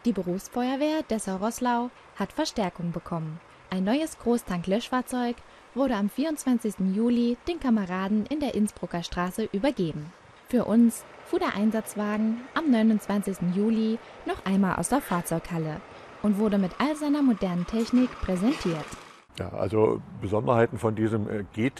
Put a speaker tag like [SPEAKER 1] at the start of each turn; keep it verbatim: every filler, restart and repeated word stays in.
[SPEAKER 1] Die Berufsfeuerwehr Dessau-Roßlau hat Verstärkung bekommen. Ein neues Großtank-Löschfahrzeug wurde am vierundzwanzigsten Juli den Kameraden in der Innsbrucker Straße übergeben. Für uns fuhr der Einsatzwagen am neunundzwanzigsten Juli noch einmal aus der Fahrzeughalle und wurde mit all seiner modernen Technik präsentiert.
[SPEAKER 2] Ja, also Besonderheiten von diesem G